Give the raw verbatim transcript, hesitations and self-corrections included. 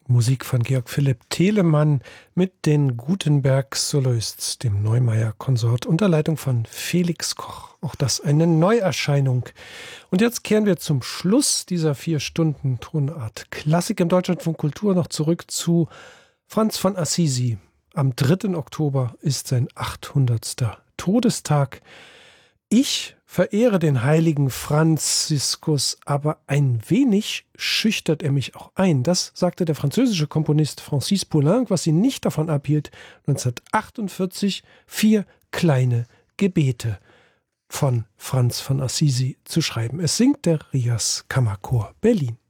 Musik von Georg Philipp Telemann mit den Gutenberg-Soloists, dem Neumeier-Konsort, unter Leitung von Felix Koch. Auch das eine Neuerscheinung. Und jetzt kehren wir zum Schluss dieser vier Stunden Tonart Klassik im Deutschlandfunk Kultur noch zurück zu Franz von Assisi. Am dritten Oktober ist sein achthundertster Todestag. Ich verehre den heiligen Franziskus, aber ein wenig schüchtert er mich auch ein. Das sagte der französische Komponist Francis Poulenc, was ihn nicht davon abhielt, neunzehnhundertachtundvierzig vier kleine Gebete von Franz von Assisi zu schreiben. Es singt der Rias Kammerchor Berlin.